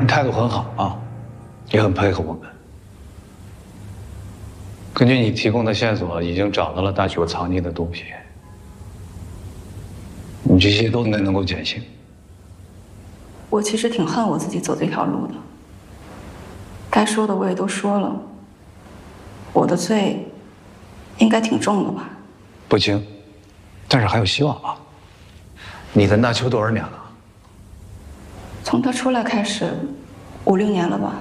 你态度很好啊，也很配合我们。根据你提供的线索，已经找到了大球藏匿的东西，你这些都应该能够减轻。 我其实挺恨我自己走这条路的，该说的我也都说了，我的罪应该挺重的吧？ 不轻，但是还有希望啊。你跟大秋多少年了？ 从他出来开始，5、6年了吧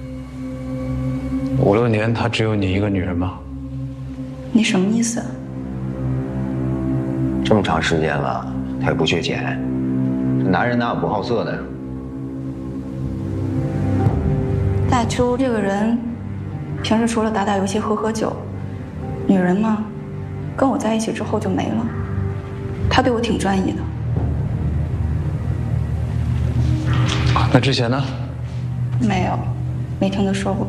5、6年，他只有你一个女人吗？ 你什么意思？ 这么长时间了，他也不缺钱，这男人哪有不好色的？ 大秋这个人，平时除了打打游戏、喝酒，女人嘛，跟我在一起之后就没了。他对我挺专一的。 那之前呢？ 没有，没听他说过。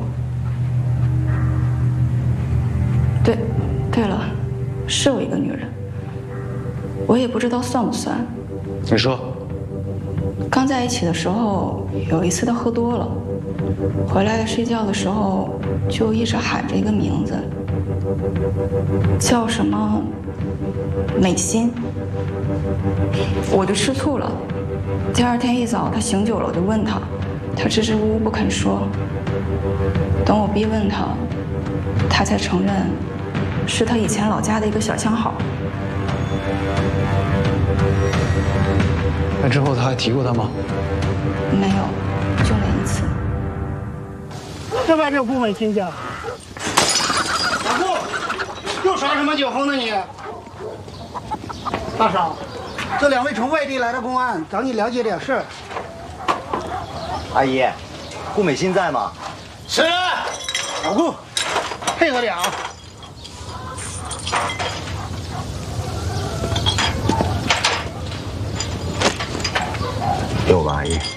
对了，是有一个女人，我也不知道算不算。 你说。 刚在一起的时候，有一次他喝多了，回来睡觉的时候就一直喊着一个名字，叫什么美心，我就吃醋了。第2天一早他醒酒了，我就问他，他支支吾吾不肯说。等我逼问他，他才承认是他以前老家的一个小相好。 那之后他还提过他吗？ 没有，就那一次。 这外边顾美心家。老顾，又耍什么酒疯呢你？大嫂，这2位从外地来的公安找你了解点事儿。 阿姨，顾美心在吗？ 是。老顾，配合点啊。 给我吧，阿姨。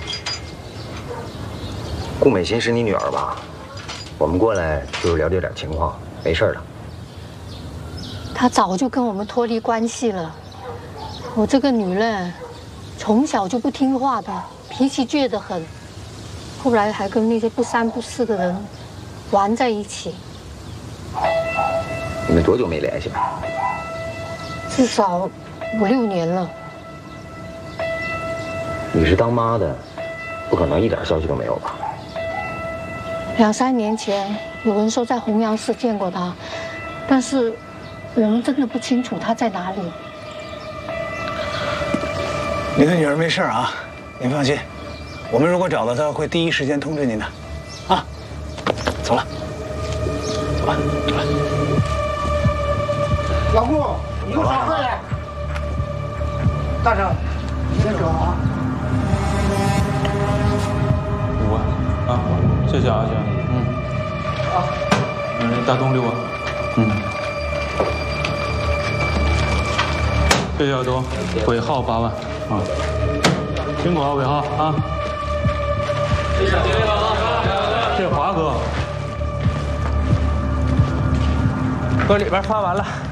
顾美心是你女儿吧？我们过来就是了解点情况，没事的。 她早就跟我们脱离关系了。我这个女人，从小就不听话的，脾气倔得很，后来还跟那些不三不四的人玩在一起。 你们多久没联系了？ 至少5、6年了。 你是当妈的，不可能一点消息都没有吧 ？2、3年前有人说在洪阳市见过她，但是我们真的不清楚她在哪里。 你的女儿没事啊，您放心，我们如果找到她，会第一时间通知您的。啊，走了，走吧，走了。 老顾，你又少喝呀。大婶，你先走啊。 5万啊，谢谢阿姐。好，大东6万。谢谢小东，尾号8万啊，辛苦啊，尾号啊。谢谢华哥。 搁里边发完了。